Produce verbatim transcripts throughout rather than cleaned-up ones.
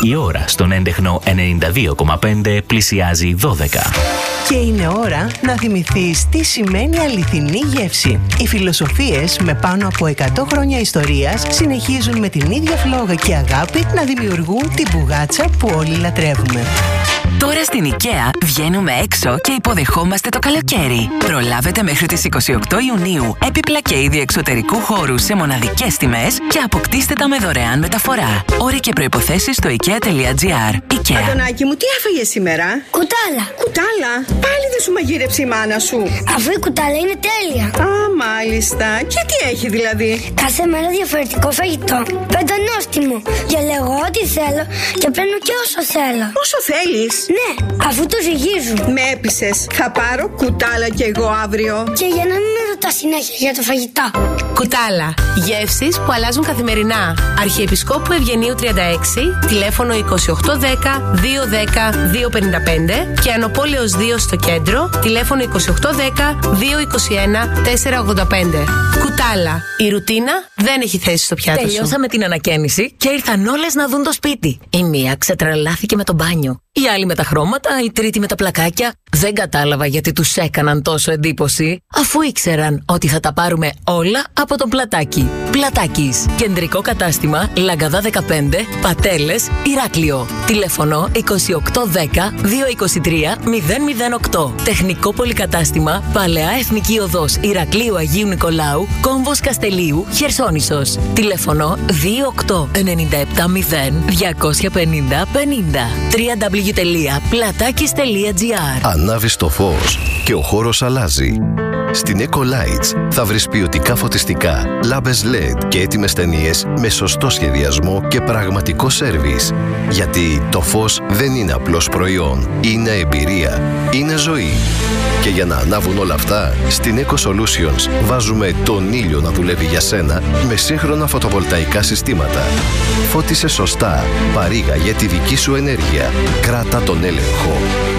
Η ώρα στον έντεχνο ενενήντα δύο κόμμα πέντε πλησιάζει δώδεκα. Και είναι ώρα να θυμηθείς τι σημαίνει αληθινή γεύση. Οι φιλοσοφίες με πάνω από εκατό χρόνια ιστορίας συνεχίζουν με την ίδια φλόγα και αγάπη να δημιουργούν την μπουγάτσα που όλοι λατρεύουμε. Τώρα στην IKEA βγαίνουμε έξω και υποδεχόμαστε το καλοκαίρι. Προλάβετε μέχρι τις είκοσι οκτώ Ιουνίου έπιπλα και είδη εξωτερικού χώρου σε μοναδικές τιμές και αποκτήστε τα με δωρεάν μεταφορά. Όροι και προϋποθέσεις στο ikea τελεία gr. IKEA. Αντωνάκη μου, τι έφαγες σήμερα? Κουτάλα. Κουτάλα? Πάλι δεν σου μαγείρεψε η μάνα σου? Αφού η κουτάλα είναι τέλεια. Α, μάλιστα. Και τι έχει δηλαδή? Κάθε μέρα διαφορετικό φαγητό. Πεντανόστιμο. Διαλέγω ό,τι θέλω και παίρνω και όσο θέλω. Όσο θέλεις? Ναι, αφού το ζυγίζουν. Με έπεισες. Θα πάρω κουτάλα κι εγώ αύριο. Και για να μην με ρωτά συνέχεια για το φαγητό. Κουτάλα. Γεύσεις που αλλάζουν καθημερινά. Αρχιεπισκόπου Ευγενίου τριάντα έξι, τηλέφωνο είκοσι οκτώ δέκα δύο δέκα δύο πενήντα πέντε και Ανοπόλεως δύο στο κέντρο, τηλέφωνο είκοσι οκτώ δέκα δύο είκοσι ένα τέσσερα ογδόντα πέντε. Κουτάλα. Η ρουτίνα δεν έχει θέση στο πιάτο σου. Τελειώσαμε την ανακαίνιση και ήρθαν όλες να δουν το σπίτι. Η μία ξετρελάθηκε με το μπάνιο. Η άλλη με τα χρώματα, η τρίτη με τα πλακάκια. Δεν κατάλαβα γιατί τους έκαναν τόσο εντύπωση, αφού ήξεραν ότι θα τα πάρουμε όλα από τον Πλατάκι. Πλατάκης. Κεντρικό κατάστημα, Λαγκαδά δεκαπέντε, Πατέλες, Ηράκλειο. Τηλέφωνο είκοσι οκτώ δέκα δύο είκοσι τρία μηδέν μηδέν οκτώ. Τεχνικό πολυκατάστημα, Παλαιά Εθνική Οδός Ηρακλείου Αγίου Νικολάου, Κόμβος Καστελίου, Χερσόνησος. Τηλέφωνο δύο οκτώ εννιά επτά μηδέν διακόσια πενήντα πενήντα. double-u double-u double-u τελεία πλατάκης τελεία gr. Ανάβεις το φως και ο χώρος αλλάζει. Στην Ecolights θα βρεις ποιοτικά φωτιστικά, λάμπες ελ ι ντι και έτοιμες ταινίες με σωστό σχεδιασμό και πραγματικό σέρβις. Γιατί το φως δεν είναι απλώς προϊόν, είναι εμπειρία, είναι ζωή. Και για να ανάβουν όλα αυτά, στην Eco Solutions βάζουμε τον ήλιο να δουλεύει για σένα με σύγχρονα φωτοβολταϊκά συστήματα. Φώτισε σωστά, παρήγαγε τη δική σου ενέργεια, κράτα τον έλεγχο.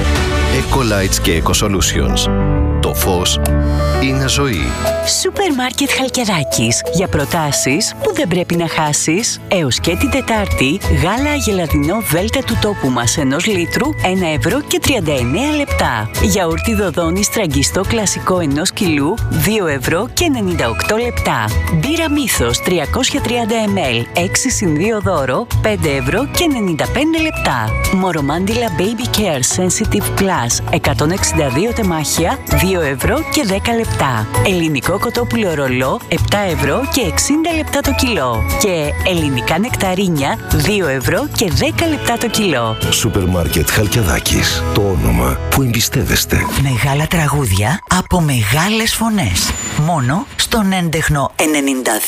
Ecolights και Eco Solutions. Το φως είναι ζωή. Σούπερ Μάρκετ Χαλκιδάκης. Για προτάσεις που δεν πρέπει να χάσεις. Έως και την Τετάρτη, γάλα αγελαδινό βέλτα του τόπου μας ενός λίτρου, ένα ευρώ και τριάντα εννέα λεπτά. Γιαούρτι Δοδόνη στραγγιστό κλασικό ενός κιλού, δύο ευρώ και ενενήντα οκτώ λεπτά. Μπύρα Μύθος τριακόσια τριάντα μιλιλίτρα, έξι συν δύο δώρο, πέντε ευρώ και ενενήντα πέντε λεπτά. Μορομάντιλα Baby Care Sensitive Plus, εκατόν εξήντα δύο τεμάχια, δύο ευρώ και δέκα λεπτά. Ελληνικό κοτόπουλο ρολό, επτά ευρώ και εξήντα λεπτά το κιλό. Και ελληνικά νεκταρίνια, δύο ευρώ και δέκα λεπτά το κιλό. Σούπερ Μάρκετ Χαλκιδάκης. Το όνομα που εμπιστεύεστε. Μεγάλα τραγούδια από μεγάλες φωνές. Μόνο στον έντεχνο ενενήντα